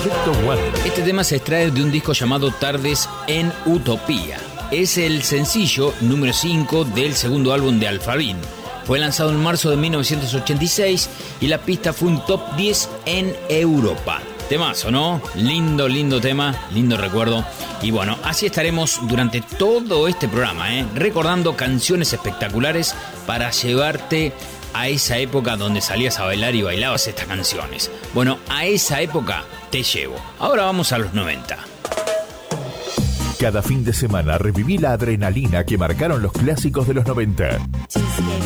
Proyecto One. Este tema se extrae de un disco llamado Tardes en Utopía. Es el sencillo número 5 del segundo álbum de Alphaville. Fue lanzado en marzo de 1986 y la pista fue un top 10 en Europa. Temazo, ¿no? Lindo tema, lindo recuerdo. Y bueno, así estaremos durante todo este programa, recordando canciones espectaculares para llevarte a esa época donde salías a bailar y bailabas estas canciones. Bueno, a esa época te llevo. Ahora vamos a los 90. Cada fin de semana reviví la adrenalina que marcaron los clásicos de los 90.